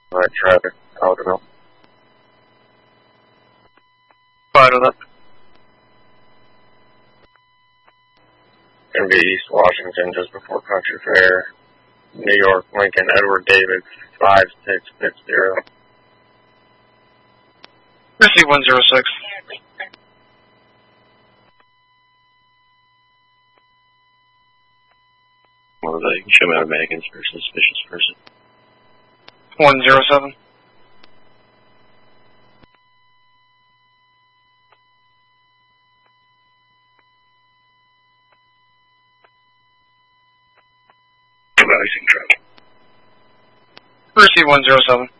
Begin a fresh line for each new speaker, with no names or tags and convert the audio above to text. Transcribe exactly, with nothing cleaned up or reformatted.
Alright, traffic, Alderville.
Five of that.
Gonna be East Washington, just before Country Fair. New York, Lincoln, Edward David, five six six zero.
Receive one zero six.
Well, they can show me Americans for a suspicious person.
one zero seven.
Rising truck.
Receive one zero seven.